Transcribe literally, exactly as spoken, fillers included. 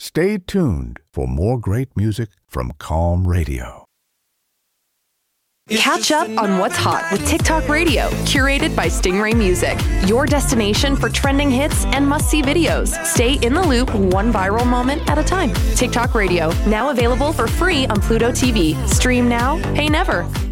Stay tuned for more great music from Calm Radio. Catch up on what's hot with TikTok Radio, curated by Stingray Music. Your destination for trending hits and must-see videos. Stay in the loop one viral moment at a time. TikTok Radio, now available for free on Pluto T V. Stream now, pay never.